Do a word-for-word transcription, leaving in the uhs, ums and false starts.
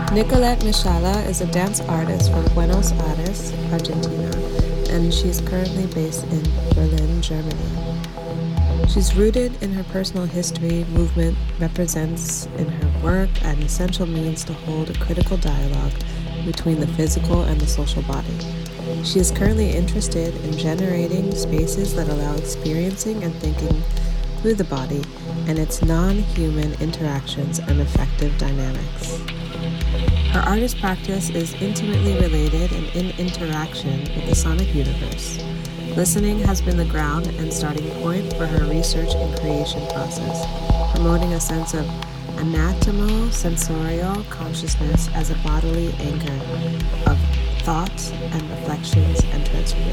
Nicolette Michala is a dance artist from Buenos Aires, Argentina, and she's currently based in Berlin, Germany. She's rooted in her personal history, movement represents in her work an essential means to hold a critical dialogue between the physical and the social body. She is currently interested in generating spaces that allow experiencing and thinking through the body and its non-human interactions and affective dynamics. Her artist practice is intimately related and in interaction with the sonic universe. Listening has been the ground and starting point for her research and creation process, promoting a sense of anatomo-sensorial consciousness as a bodily anchor of thoughts and reflections and transformation.